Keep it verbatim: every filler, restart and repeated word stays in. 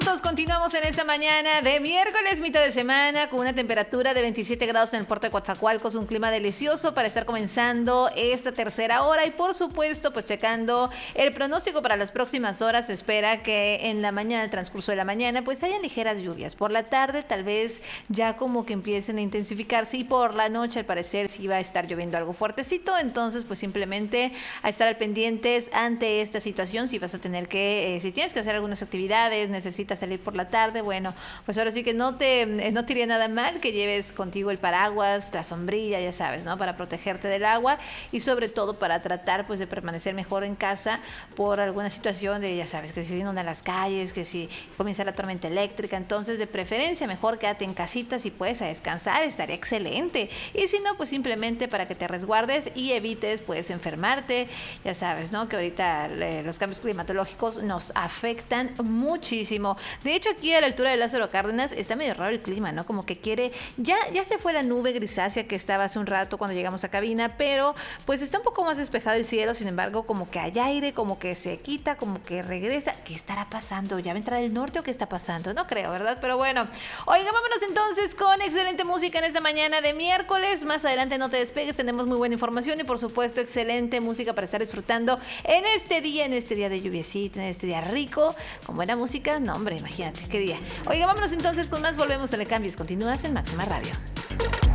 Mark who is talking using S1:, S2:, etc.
S1: Continuamos en esta mañana de miércoles, mitad de semana, con una temperatura de veintisiete grados en el puerto de Coatzacoalcos, un clima delicioso para estar comenzando esta tercera hora y por supuesto, pues checando el pronóstico para las próximas horas. Se espera que en la mañana, el transcurso de la mañana, pues hayan ligeras lluvias. Por la tarde tal vez ya como que empiecen a intensificarse y por la noche al parecer sí va a estar lloviendo algo fuertecito. Entonces pues simplemente a estar al pendientes ante esta situación. Si vas a tener que, eh, si tienes que hacer algunas actividades, necesitas salir por la tarde, bueno, pues ahora sí que no te, no te iría nada mal que lleves contigo el paraguas, la sombrilla, ya sabes, ¿no? Para protegerte del agua y sobre todo para tratar pues de permanecer mejor en casa por alguna situación de, ya sabes, que si se inundan las calles, que si comienza la tormenta eléctrica. Entonces de preferencia mejor quédate en casita si puedes a descansar, estaría excelente. Y si no, pues simplemente para que te resguardes y evites pues enfermarte. Ya sabes, ¿no? Que ahorita eh, los cambios climatológicos nos afectan muchísimo. De hecho, aquí a la altura de Lázaro Cárdenas está medio raro el clima, ¿no? Como que quiere, ya, ya se fue la nube grisácea que estaba hace un rato cuando llegamos a cabina, pero pues está un poco más despejado el cielo. Sin embargo, como que hay aire, como que se quita, como que regresa. ¿Qué estará pasando? ¿Ya va a entrar el norte o qué está pasando? No creo, ¿verdad? Pero bueno, oiga, vámonos entonces con excelente música en esta mañana de miércoles. Más adelante no te despegues, tenemos muy buena información y por supuesto excelente música para estar disfrutando en este día, en este día de lluviecita, en este día rico, con buena música. No, hombre, imagínate, qué día. Oiga, vámonos entonces con más, volvemos a Le Cambies. Continúas en Máxima Radio.